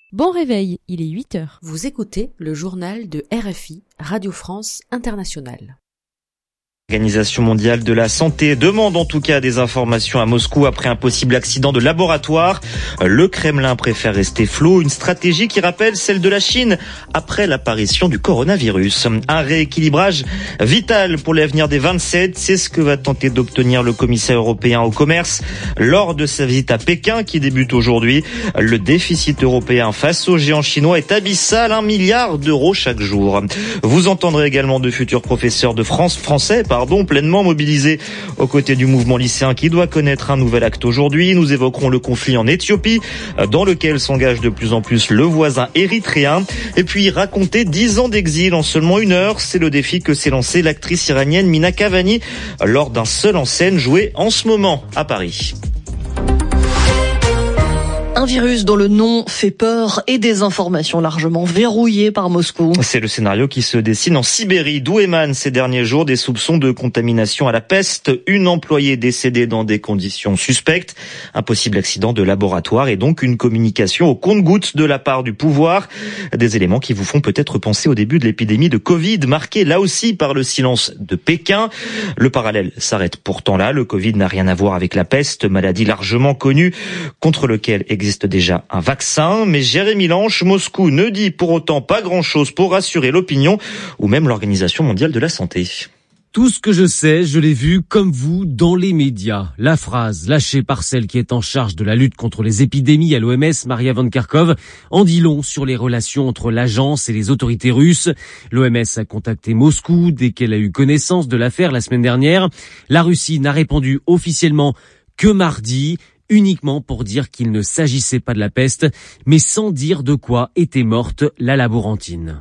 Bon réveil, il est 8h. Vous écoutez le journal de RFI, Radio France Internationale. L'Organisation mondiale de la santé demande en tout cas des informations à Moscou après un possible accident de laboratoire. Le Kremlin préfère rester flou, une stratégie qui rappelle celle de la Chine après l'apparition du coronavirus. Un rééquilibrage vital pour l'avenir des 27, c'est ce que va tenter d'obtenir le commissaire européen au commerce lors de sa visite à Pékin qui débute aujourd'hui. Le déficit européen face aux géants chinois est abyssal, 1 milliard d'euros chaque jour. Vous entendrez également de futurs professeurs de français, pleinement mobilisés aux côtés du mouvement lycéen qui doit connaître un nouvel acte aujourd'hui. Nous évoquerons le conflit en Éthiopie, dans lequel s'engage de plus en plus le voisin érythréen. Et puis raconter 10 ans d'exil en seulement 1 heure, c'est le défi que s'est lancé l'actrice iranienne Mina Kavani lors d'un seul en scène joué en ce moment à Paris. Un virus dont le nom fait peur et des informations largement verrouillées par Moscou. C'est le scénario qui se dessine en Sibérie, d'où émanent ces derniers jours des soupçons de contamination à la peste. Une employée décédée dans des conditions suspectes, un possible accident de laboratoire et donc une communication au compte-gouttes de la part du pouvoir. Des éléments qui vous font peut-être penser au début de l'épidémie de Covid, marquée là aussi par le silence de Pékin. Le parallèle s'arrête pourtant là. Le Covid n'a rien à voir avec la peste, maladie largement connue contre laquelle existe déjà un vaccin, mais Jérémy Lanche, Moscou ne dit pour autant pas grand-chose pour rassurer l'opinion ou même l'Organisation mondiale de la santé. Tout ce que je sais, je l'ai vu comme vous dans les médias. La phrase lâchée par celle qui est en charge de la lutte contre les épidémies à l'OMS, Maria Van Kerkhove, en dit long sur les relations entre l'agence et les autorités russes. L'OMS a contacté Moscou dès qu'elle a eu connaissance de l'affaire la semaine dernière. La Russie n'a répondu officiellement que mardi, uniquement pour dire qu'il ne s'agissait pas de la peste, mais sans dire de quoi était morte la laborantine.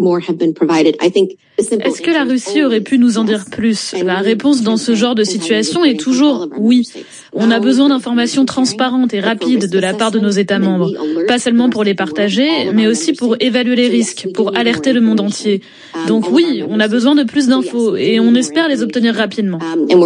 Est-ce que la Russie aurait pu nous en dire plus? La réponse dans ce genre de situation est toujours oui. On a besoin d'informations transparentes et rapides de la part de nos États membres, pas seulement pour les partager, mais aussi pour évaluer les risques, pour alerter le monde entier. Donc oui, on a besoin de plus d'infos et on espère les obtenir rapidement.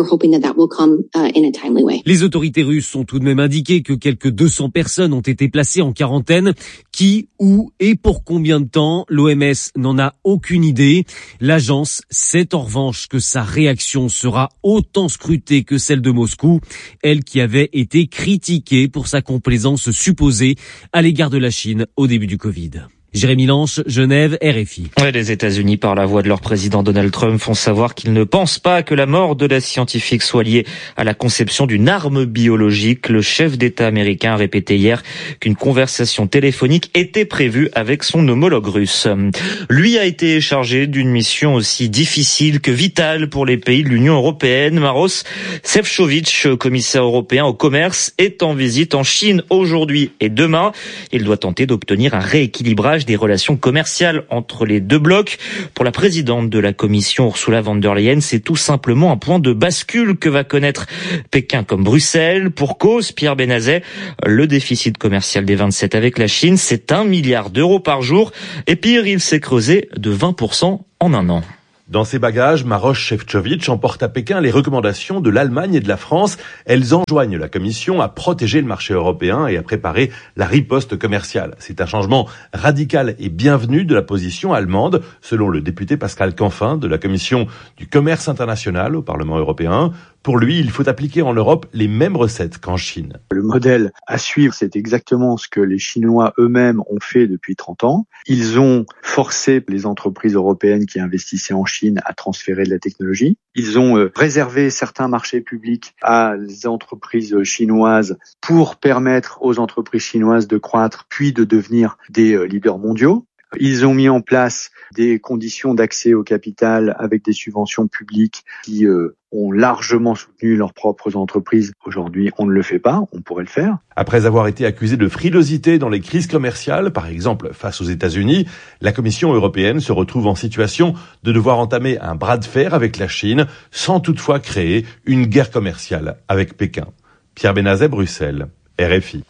Les autorités russes ont tout de même indiqué que quelques 200 personnes ont été placées en quarantaine. Qui, où et pour combien de temps, l'OMS n'en a aucune idée. L'agence sait en revanche que sa réaction sera autant scrutée que celle de Moscou, elle qui avait été critiquée pour sa complaisance supposée à l'égard de la Chine au début du Covid. Jérémy Lanche, Genève, RFI. Les États-Unis, par la voix de leur président Donald Trump, font savoir qu'ils ne pensent pas que la mort de la scientifique soit liée à la conception d'une arme biologique. Le chef d'État américain a répété hier qu'une conversation téléphonique était prévue avec son homologue russe. Lui a été chargé d'une mission aussi difficile que vitale pour les pays de l'Union européenne. Maroš Šefčovič, commissaire européen au commerce, est en visite en Chine aujourd'hui et demain. Il doit tenter d'obtenir un rééquilibrage des relations commerciales entre les deux blocs. Pour la présidente de la Commission, Ursula von der Leyen, c'est tout simplement un point de bascule que va connaître Pékin comme Bruxelles. Pour cause, Pierre Benazet, le déficit commercial des 27 avec la Chine, c'est 1 milliard d'euros par jour. Et pire, il s'est creusé de 20% en 1 an. Dans ses bagages, Maroš Šefčovič emporte à Pékin les recommandations de l'Allemagne et de la France. Elles enjoignent la Commission à protéger le marché européen et à préparer la riposte commerciale. C'est un changement radical et bienvenu de la position allemande, selon le député Pascal Canfin de la Commission du commerce international au Parlement européen. Pour lui, il faut appliquer en Europe les mêmes recettes qu'en Chine. Le modèle à suivre, c'est exactement ce que les Chinois eux-mêmes ont fait depuis 30 ans. Ils ont forcé les entreprises européennes qui investissaient en Chine à transférer de la technologie. Ils ont réservé certains marchés publics à les entreprises chinoises pour permettre aux entreprises chinoises de croître puis de devenir des leaders mondiaux. Ils ont mis en place des conditions d'accès au capital avec des subventions publiques qui ont largement soutenu leurs propres entreprises. Aujourd'hui, on ne le fait pas, on pourrait le faire. Après avoir été accusé de frilosité dans les crises commerciales, par exemple face aux États-Unis, la Commission européenne se retrouve en situation de devoir entamer un bras de fer avec la Chine, sans toutefois créer une guerre commerciale avec Pékin. Pierre Benazet, Bruxelles, RFI.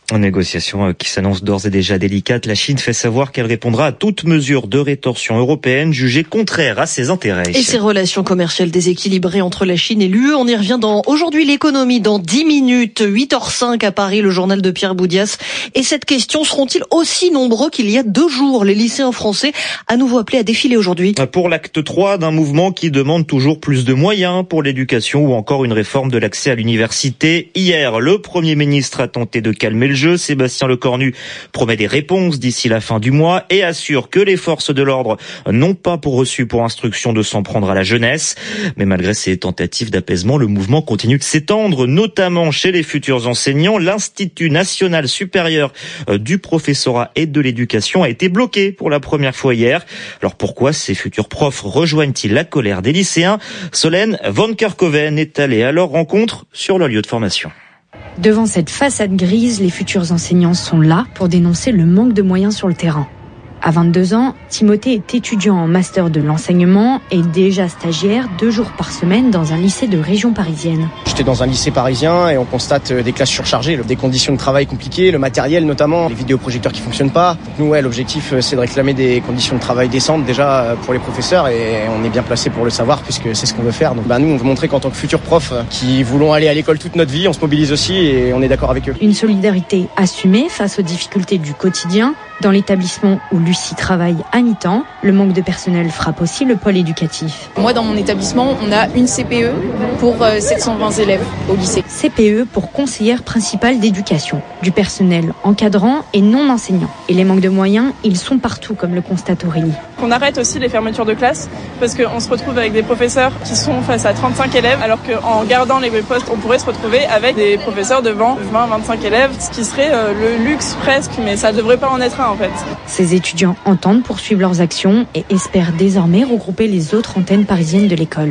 En négociation qui s'annonce d'ores et déjà délicate, la Chine fait savoir qu'elle répondra à toute mesure de rétorsion européenne jugée contraire à ses intérêts. Et ces relations commerciales déséquilibrées entre la Chine et l'UE, on y revient dans Aujourd'hui l'économie, dans 10 minutes, 8h05 à Paris, le journal de Pierre Boudias. Et cette question, seront-ils aussi nombreux qu'il y a 2 jours? Les lycéens français à nouveau appelés à défiler aujourd'hui. Pour l'acte 3 d'un mouvement qui demande toujours plus de moyens pour l'éducation ou encore une réforme de l'accès à l'université. Hier, le Premier ministre a tenté de calmer le jeu. Sébastien Lecornu promet des réponses d'ici la fin du mois et assure que les forces de l'ordre n'ont pas pour reçu pour instruction de s'en prendre à la jeunesse. Mais malgré ces tentatives d'apaisement, le mouvement continue de s'étendre, notamment chez les futurs enseignants. L'Institut national supérieur du professorat et de l'éducation a été bloqué pour la première fois hier. Alors pourquoi ces futurs profs rejoignent-ils la colère des lycéens? Solène Van Kerkhoven est allée à leur rencontre sur leur lieu de formation. Devant cette façade grise, les futurs enseignants sont là pour dénoncer le manque de moyens sur le terrain. À 22 ans, Timothée est étudiant en master de l'enseignement et déjà stagiaire 2 jours par semaine dans un lycée de région parisienne. J'étais dans un lycée parisien et on constate des classes surchargées, des conditions de travail compliquées, le matériel notamment, les vidéoprojecteurs qui fonctionnent pas. Nous, l'objectif c'est de réclamer des conditions de travail décentes déjà pour les professeurs et on est bien placé pour le savoir puisque c'est ce qu'on veut faire. Donc nous, on veut montrer qu'en tant que futurs profs qui voulons aller à l'école toute notre vie, on se mobilise aussi et on est d'accord avec eux. Une solidarité assumée face aux difficultés du quotidien. Dans l'établissement où Lucie travaille à mi-temps, le manque de personnel frappe aussi le pôle éducatif. Moi, dans mon établissement, on a une CPE pour 720 élèves au lycée. CPE pour conseillère principale d'éducation, du personnel encadrant et non enseignant. Et les manques de moyens, ils sont partout, comme le constate Aurélie. On arrête aussi les fermetures de classe parce qu'on se retrouve avec des professeurs qui sont face à 35 élèves alors qu'en gardant les postes, on pourrait se retrouver avec des professeurs devant 20-25 élèves, ce qui serait le luxe presque, mais ça ne devrait pas en être un en fait. Ces étudiants entendent poursuivre leurs actions et espèrent désormais regrouper les autres antennes parisiennes de l'école.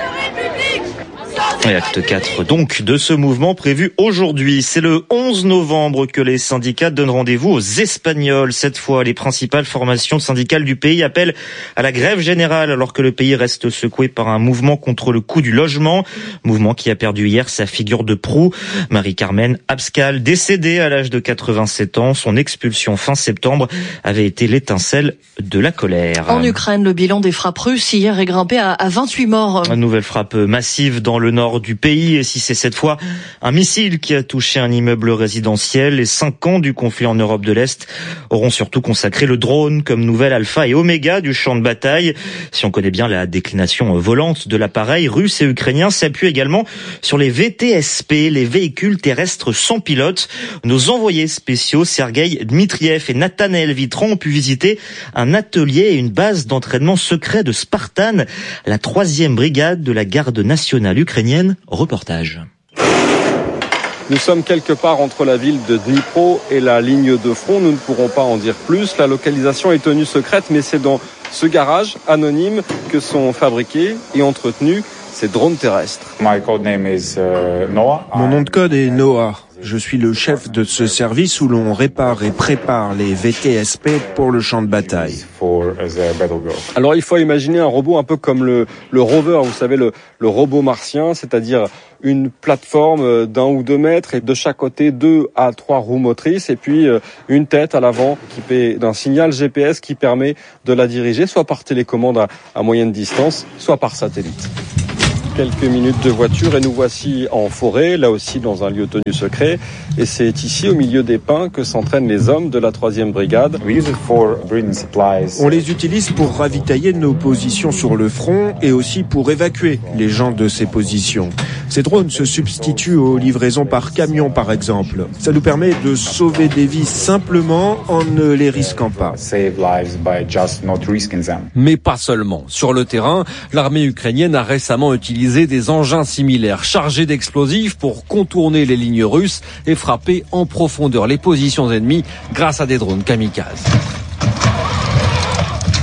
Et acte 4 donc de ce mouvement prévu aujourd'hui. C'est le 11 novembre que les syndicats donnent rendez-vous aux Espagnols. Cette fois, les principales formations syndicales du pays appellent à la grève générale alors que le pays reste secoué par un mouvement contre le coût du logement. Mouvement qui a perdu hier sa figure de proue. Marie-Carmen Abascal, décédée à l'âge de 87 ans. Son expulsion fin septembre avait été l'étincelle de la colère. En Ukraine, le bilan des frappes russes hier est grimpé à 28 morts. Une nouvelle frappe massive dans le nord du pays, et si c'est cette fois un missile qui a touché un immeuble résidentiel, les 5 ans du conflit en Europe de l'Est auront surtout consacré le drone comme nouvelle alpha et oméga du champ de bataille. Si on connaît bien la déclination volante de l'appareil, russes et ukrainiens s'appuient également sur les VTSP, les véhicules terrestres sans pilote. Nos envoyés spéciaux Sergueï Dmitriev et Nathanaël Vitran ont pu visiter un atelier et une base d'entraînement secret de Spartan, la 3e brigade de la garde nationale ukrainienne. Reportage. Nous sommes quelque part entre la ville de Dnipro et la ligne de front. Nous ne pourrons pas en dire plus. La localisation est tenue secrète, mais c'est dans ce garage anonyme que sont fabriqués et entretenus ces drones terrestres. Mon nom de code est Noah. Je suis le chef de ce service où l'on répare et prépare les VTSP pour le champ de bataille. Alors il faut imaginer un robot un peu comme le rover, vous savez, le robot martien, c'est-à-dire une plateforme d'1 ou 2 mètres et de chaque côté 2 à 3 roues motrices et puis une tête à l'avant équipée d'un signal GPS qui permet de la diriger soit par télécommande à moyenne distance, soit par satellite. Quelques minutes de voiture et nous voici en forêt, là aussi dans un lieu tenu secret. Et c'est ici, au milieu des pins, que s'entraînent les hommes de la 3e brigade. On les utilise pour ravitailler nos positions sur le front et aussi pour évacuer les gens de ces positions. Ces drones se substituent aux livraisons par camion, par exemple. Ça nous permet de sauver des vies simplement en ne les risquant pas. Mais pas seulement. Sur le terrain, l'armée ukrainienne a récemment utilisé des engins similaires chargés d'explosifs pour contourner les lignes russes et frapper en profondeur les positions ennemies grâce à des drones kamikazes.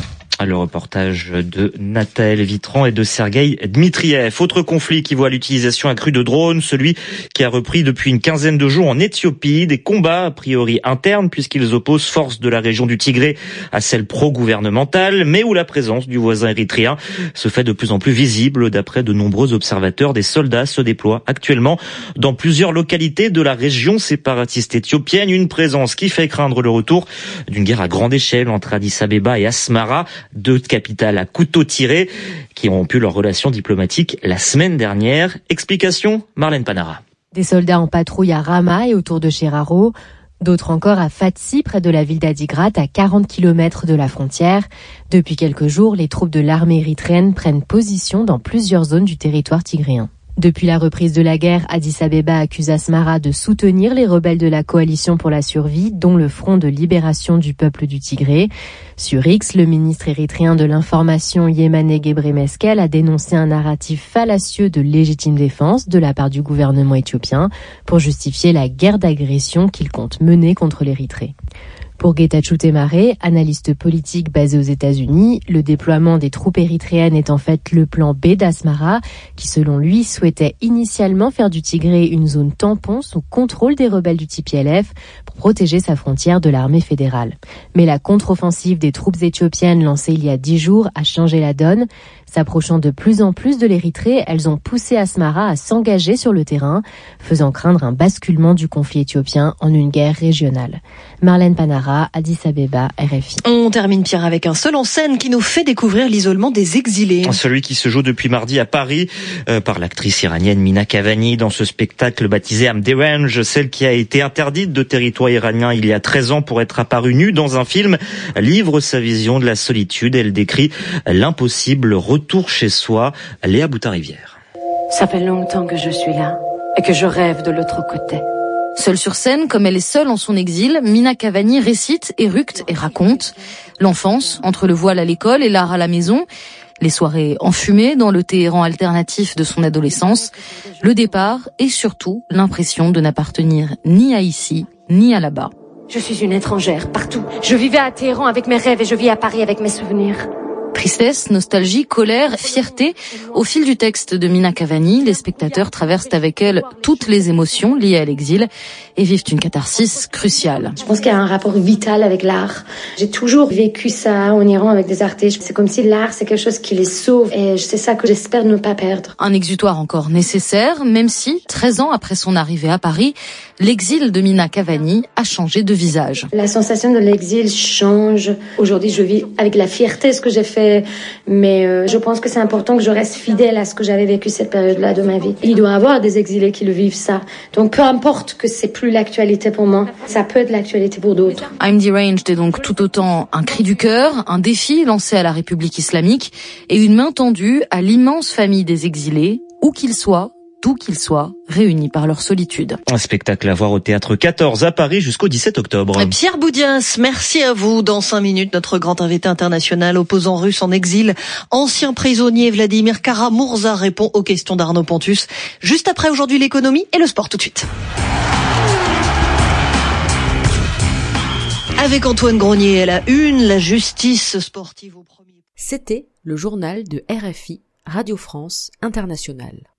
Le reportage de Nathalie Vitran et de Sergueï Dmitriev. Autre conflit qui voit l'utilisation accrue de drones, celui qui a repris depuis une quinzaine de jours en Éthiopie. Des combats a priori internes puisqu'ils opposent forces de la région du Tigré à celles pro-gouvernementales, mais où la présence du voisin érythréen se fait de plus en plus visible. D'après de nombreux observateurs, des soldats se déploient actuellement dans plusieurs localités de la région séparatiste éthiopienne. Une présence qui fait craindre le retour d'une guerre à grande échelle entre Addis Abeba et Asmara, deux capitales à couteau tiré qui ont rompu leurs relations diplomatiques la semaine dernière. Explication, Marlène Panara. Des soldats en patrouille à Rama et autour de Sheraro, d'autres encore à Fatsi, près de la ville d'Adigrat, à 40 km de la frontière. Depuis quelques jours, les troupes de l'armée érythréenne prennent position dans plusieurs zones du territoire tigréen. Depuis la reprise de la guerre, Addis Abeba accuse Asmara de soutenir les rebelles de la coalition pour la survie, dont le Front de libération du peuple du Tigré. Sur X, le ministre érythréen de l'information Yemane Gebremeskel a dénoncé un narratif fallacieux de légitime défense de la part du gouvernement éthiopien pour justifier la guerre d'agression qu'il compte mener contre l'Érythrée. Pour Getachew Temare, analyste politique basé aux États-Unis, le déploiement des troupes érythréennes est en fait le plan B d'Asmara, qui selon lui souhaitait initialement faire du Tigré une zone tampon sous contrôle des rebelles du TPLF pour protéger sa frontière de l'armée fédérale. Mais la contre-offensive des troupes éthiopiennes lancée il y a 10 jours a changé la donne. S'approchant de plus en plus de l'Érythrée, elles ont poussé Asmara à s'engager sur le terrain, faisant craindre un basculement du conflit éthiopien en une guerre régionale. Marlène Panara, Addis Abeba, RFI. On termine, Pierre, avec un seul en scène qui nous fait découvrir l'isolement des exilés. Celui qui se joue depuis mardi à Paris par l'actrice iranienne Mina Kavani dans ce spectacle baptisé I'm Deranged, celle qui a été interdite de territoire iranien il y a 13 ans pour être apparue nue dans un film, livre sa vision de la solitude. Elle décrit l'impossible retour chez soi. Léa Boutard-Rivière. Ça fait longtemps que je suis là et que je rêve de l'autre côté. Seule sur scène, comme elle est seule en son exil, Mina Kavani récite, éructe et raconte l'enfance entre le voile à l'école et l'art à la maison, les soirées enfumées dans le Téhéran alternatif de son adolescence, le départ et surtout l'impression de n'appartenir ni à ici ni à là-bas. Je suis une étrangère partout. Je vivais à Téhéran avec mes rêves et je vis à Paris avec mes souvenirs. Tristesse, nostalgie, colère, fierté. Au fil du texte de Mina Kavani, les spectateurs traversent avec elle toutes les émotions liées à l'exil et vivent une catharsis cruciale. Je pense qu'il y a un rapport vital avec l'art. J'ai toujours vécu ça en Iran avec des artistes. C'est comme si l'art, c'est quelque chose qui les sauve et c'est ça que j'espère ne pas perdre. Un exutoire encore nécessaire, même si, 13 ans après son arrivée à Paris, l'exil de Mina Kavani a changé de visage. La sensation de l'exil change. Aujourd'hui, je vis avec la fierté ce que j'ai fait, mais je pense que c'est important que je reste fidèle à ce que j'avais vécu cette période-là de ma vie. Il doit y avoir des exilés qui le vivent ça. Donc peu importe que c'est plus l'actualité pour moi, ça peut être l'actualité pour d'autres. I'm Deranged est donc tout autant un cri du cœur, un défi lancé à la République islamique et une main tendue à l'immense famille des exilés, où qu'ils soient, d'où qu'ils soient, réunis par leur solitude. Un spectacle à voir au Théâtre 14 à Paris jusqu'au 17 octobre. Pierre Boudias, merci à vous. Dans 5 minutes, notre grand invité international, opposant russe en exil, ancien prisonnier Vladimir Kara-Murza répond aux questions d'Arnaud Pontus. Juste après Aujourd'hui l'économie et le sport tout de suite. Avec Antoine Grenier à la une, la justice sportive au premier. C'était le journal de RFI, Radio France Internationale.